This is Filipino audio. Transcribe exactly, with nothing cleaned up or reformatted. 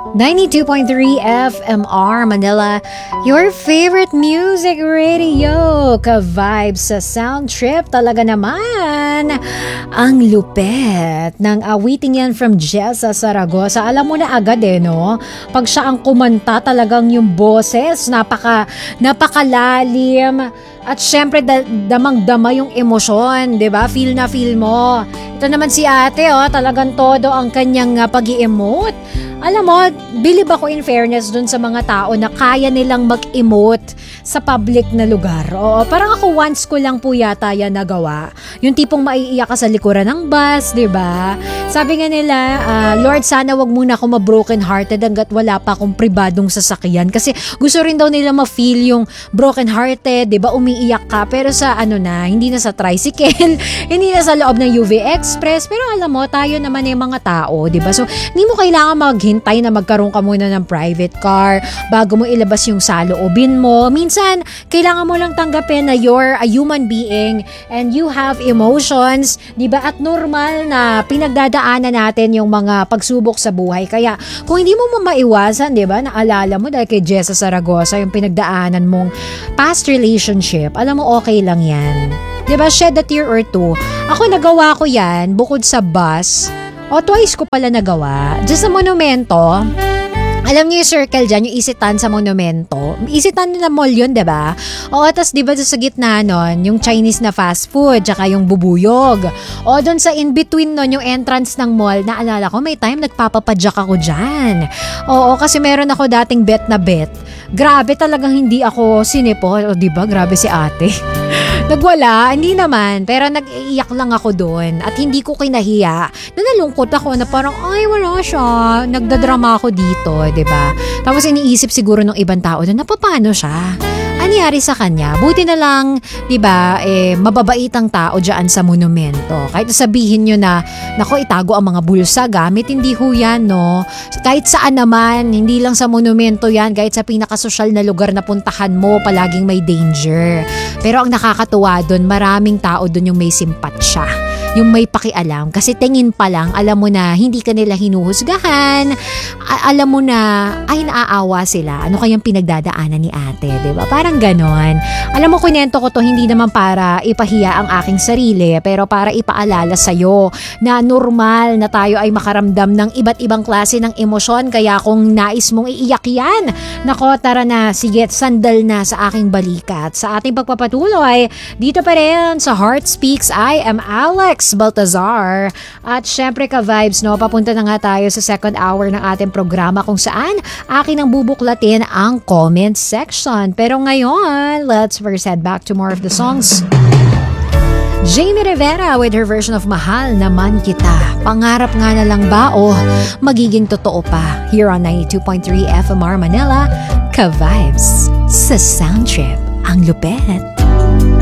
ninety-two point three F M R Manila, your favorite music radio. Ka-vibes sa sound trip talaga naman. Ang lupet ng awiting yan from Jessa Saragosa. Alam mo na agad eh, no? Pag siya ang kumanta, talagang yung boses, napaka, napakalalim. At syempre, da- damang-dama yung emosyon, di ba? Feel na feel mo. Ito naman si ate, oh, talagang todo ang kanyang uh, pag-i-emote. Alam mo, believe ako in fairness dun sa mga tao na kaya nilang mag-emote sa public na lugar. Oo, parang ako once ko lang po yata yan nagawa. Yung tipong maiiyak ka sa likuran ng bus, di ba? Sabi nga nila, uh, Lord, sana wag muna ako ma-broken hearted hanggat wala pa akong pribadong sasakyan. Kasi gusto rin daw nila ma-feel yung broken hearted, di ba? Umiiyak ka. Pero sa ano na, hindi na sa tricycle, hindi na sa loob ng U V Express. Pero alam mo, tayo naman yung mga tao, di ba? So, hindi mo kailangan mag hintay na magkaroon ka muna ng private car bago mo ilabas yung saloobin mo. Minsan, kailangan mo lang tanggapin na you're a human being and you have emotions, di ba? At normal na pinagdadaanan natin yung mga pagsubok sa buhay. Kaya, kung hindi mo maiwasan, di ba? Naalala mo dahil kay Jessa Saragosa, yung pinagdaanan mong past relationship, alam mo, okay lang yan. Di ba? Shed a tear or two. Ako, nagawa ko yan bukod sa bus. O, twice ko pala nagawa. Just sa monumento, alam niyo yung circle dyan, yung Isitan sa monumento. Isitan na mall yun, diba? O, tas diba sa gitna nun, yung Chinese na fast food, tsaka yung bubuyog. O, doon sa in-between nun, yung entrance ng mall, naalala ko, may time nagpapapadyak ako dyan. Oo, kasi meron ako dating bet na bet. Grabe, talagang hindi ako sinepo. O, diba? Grabe si ate. Nagwala, hindi naman, pero nag-iiyak lang ako doon at hindi ko kinahiya. Na nalungkot ako na parang, ay wala siya, nagdadrama ako dito, diba? Tapos iniisip siguro ng ibang tao na napapano siya? Anyari sa kanya? Buti na lang, diba, eh, mababaitang tao dyan sa monumento. Kahit sabihin nyo na, nako, itago ang mga bulsa, gamit, hindi ho yan, no? Kahit saan naman, hindi lang sa monumento yan, kahit sa pinakasosyal na lugar na puntahan mo, palaging may danger. Pero ang nakakatuwa doon, maraming tao doon yung may simpatsya, yung may pakialam. Kasi tingin pa lang, alam mo na hindi ka nila hinuhusgahan, a- alam mo na, ay naaawa sila. Ano kayang pinagdadaanan ni ate, diba? Parang ganon. Alam mo, kunento ko to hindi naman para ipahiya ang aking sarili, pero para ipaalala sa'yo na normal na tayo ay makaramdam ng iba't ibang klase ng emosyon. Kaya kung nais mong iiyak yan, nako, tara na, sige, sandal na sa aking balikat. Sa ating pagpapatuloy, dito pa rin sa Heart Speaks, I am Alex Baltazar. At syempre ka-vibes, no, papunta na nga tayo sa second hour ng ating programa kung saan akin ang bubuklatin ang comment section. Pero ngayon, let's first head back to more of the songs. Jamie Rivera with her version of Mahal Naman Kita. Pangarap nga na lang ba o magiging totoo pa? Here on ninety-two point three F M R Manila, ka-vibes sa sound trip. Ang lupet.